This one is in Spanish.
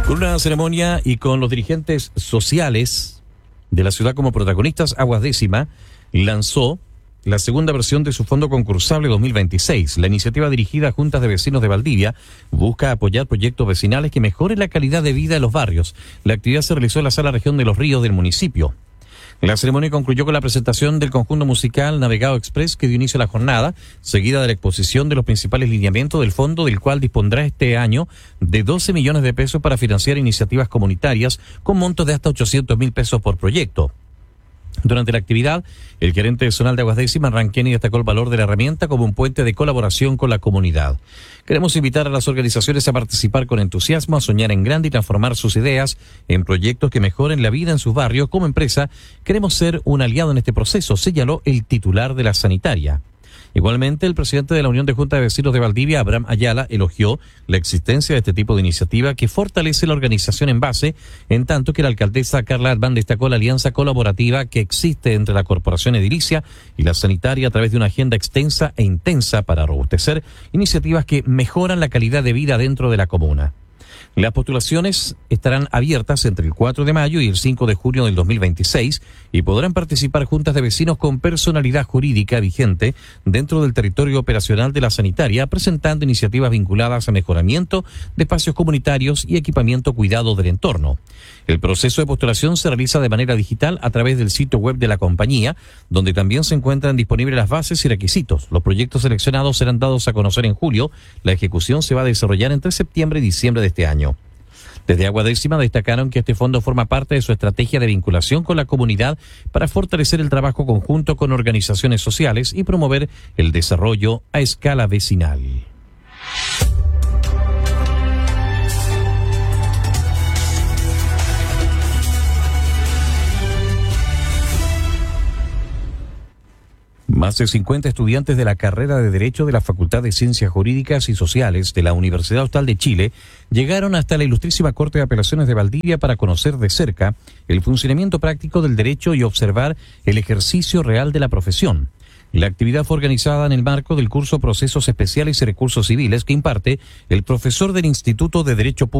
Con una ceremonia y con los dirigentes sociales de la ciudad como protagonistas, Aguas Décima lanzó la segunda versión de su fondo concursable 2026. La iniciativa, dirigida a juntas de vecinos de Valdivia, busca apoyar proyectos vecinales que mejoren la calidad de vida de los barrios. La actividad se realizó en la sala región de Los Ríos del municipio. La ceremonia concluyó con la presentación del conjunto musical Navegado Express, que dio inicio a la jornada, seguida de la exposición de los principales lineamientos del fondo, del cual dispondrá este año de 12 millones de pesos para financiar iniciativas comunitarias con montos de hasta 800.000 pesos por proyecto. Durante la actividad, el gerente zonal de Aguas Décima, Ranqueni, destacó el valor de la herramienta como un puente de colaboración con la comunidad. Queremos invitar a las organizaciones a participar con entusiasmo, a soñar en grande y transformar sus ideas en proyectos que mejoren la vida en sus barrios. Como empresa, queremos ser un aliado en este proceso, señaló el titular de la sanitaria. Igualmente, el presidente de la Unión de Junta de Vecinos de Valdivia, Abraham Ayala, elogió la existencia de este tipo de iniciativa que fortalece la organización en base, en tanto que la alcaldesa Carla Advan destacó la alianza colaborativa que existe entre la Corporación Edilicia y la sanitaria a través de una agenda extensa e intensa para robustecer iniciativas que mejoran la calidad de vida dentro de la comuna. Las postulaciones estarán abiertas entre el 4 de mayo y el 5 de junio del 2026 y podrán participar juntas de vecinos con personalidad jurídica vigente dentro del territorio operacional de la sanitaria, presentando iniciativas vinculadas a mejoramiento de espacios comunitarios y equipamiento cuidado del entorno. El proceso de postulación se realiza de manera digital a través del sitio web de la compañía, donde también se encuentran disponibles las bases y requisitos. Los proyectos seleccionados serán dados a conocer en julio. La ejecución se va a desarrollar entre septiembre y diciembre de este año. Desde Aguas Décima destacaron que este fondo forma parte de su estrategia de vinculación con la comunidad para fortalecer el trabajo conjunto con organizaciones sociales y promover el desarrollo a escala vecinal. Más de 50 estudiantes de la carrera de Derecho de la Facultad de Ciencias Jurídicas y Sociales de la Universidad Austral de Chile llegaron hasta la Ilustrísima Corte de Apelaciones de Valdivia para conocer de cerca el funcionamiento práctico del derecho y observar el ejercicio real de la profesión. La actividad fue organizada en el marco del curso Procesos Especiales y Recursos Civiles que imparte el profesor del Instituto de Derecho Público